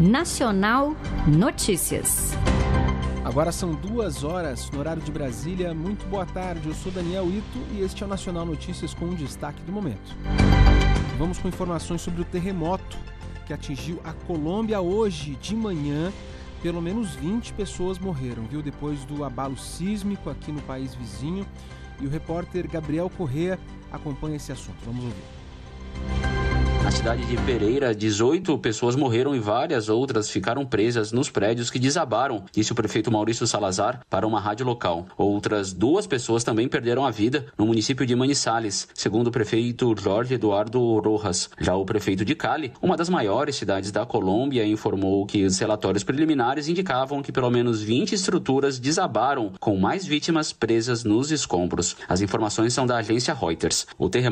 Nacional Notícias. Agora são 2h no horário de Brasília. Muito boa tarde, eu sou Daniel Ito e este é o Nacional Notícias com um destaque do momento. Vamos com informações sobre o terremoto que atingiu a Colômbia hoje de manhã. Pelo menos 20 pessoas morreram, depois do abalo sísmico aqui no país vizinho. E o repórter Gabriel Correa acompanha esse assunto. Vamos ouvir. Na cidade de Pereira, 18 pessoas morreram e várias outras ficaram presas nos prédios que desabaram, disse o prefeito Maurício Salazar para uma rádio local. Outras 2 pessoas também perderam a vida no município de Manizales, segundo o prefeito Jorge Eduardo Rojas. Já o prefeito de Cali, uma das maiores cidades da Colômbia, informou que os relatórios preliminares indicavam que pelo menos 20 estruturas desabaram, com mais vítimas presas nos escombros. As informações são da agência Reuters. O terremoto